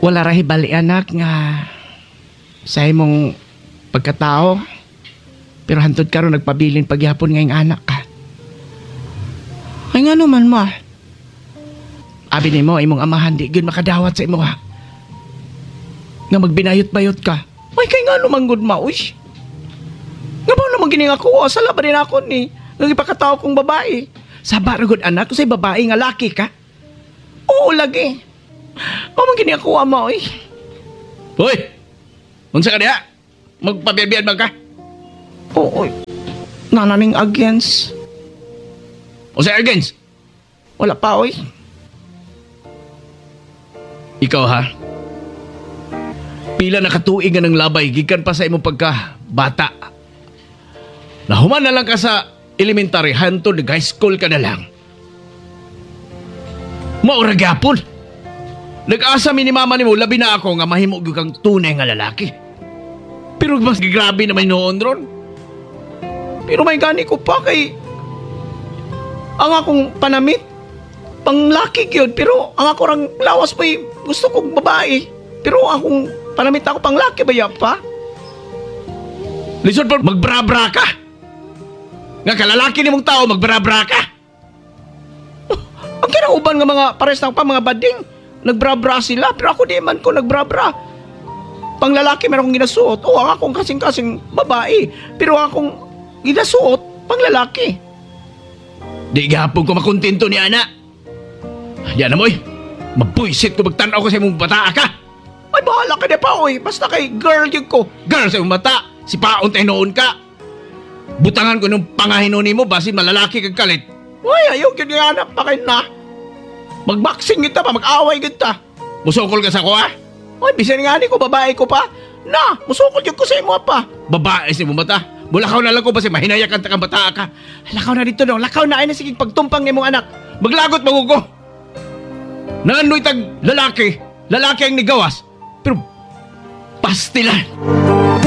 Wala ra hibali anak nga sa imong pagkatao. Pero hantod karon nagpabilin paghihapon ngayong anak ka. Ay nga naman ma. Abi nimo imong amahan di gyud makadawat sa imo ha. Nga magbinayot-bayot ka. Ay kay nga naman gud ma uy. Nga ba naman gining ako sa laban din ako ni. Nga ipakatao kong babae. Sabar gud anak kung say babae nga laki ka. Oo lagi. Mamang gini ako ama oy. Hoy! Unsa ka diha? Magpabiyad-biyad ba ka? Oo. Nananing against. O sa against? Wala pa oy. Ikaw ha? Pila na katuig nga ng labay gikan pa sa imong pagka bata. Nahuman na lang ka sa elementary hantod high school ka na lang. Maura gyapon. Nag-asa mi ni mama nimo labi na ako nga mahimo gyud kang tunay nga lalaki. Pero mas grabe naman noon ron. Pero may gani ko pa kay ang akong panamit panglaki gyud pero ang ako rang lawas pa gusto kong babae. Pero akong panamit ako panglaki ba pa? Lisod pa magbra-bra ka. Nga kalalaki nimong tao magbra-bra ka. Ang kinauban nga mga pares ng pa mga bading nagbra-bra sila pero ako di man ko nagbra-bra. Panglalaki meron akong ginasuot. O ang akong kasing-kasing babae pero akong ginasuot panglalaki. Di gahapon ko makontento ni ana. Yan na moy. Mabuisit ko magtanaw ko sa imong bata ka. Ay bahala ka na pa oy. Basta kay girl yun ko. Girl sa imong mata. Si paon tayo noon ka. Butangan ko nung pangahinon mo basin malalaki kag kalit. Ay ayaw yun nga anak pa kayo na. Magboxing kita pa, mag-away kita. Musukol ka sa ko ha? Ay bisan nga ni ko, babae ko pa. Na, musukol yun ko sa imo pa. Babae sa imong mata. Bulakaw na lang ko basi mahinayak ang takang bata ka. Lakaw na dito no, lakaw na ay na sige pagtumpang ni mong anak. Maglagot magugo. Naanoy tag lalaki ang nigawas. Pero pastilan.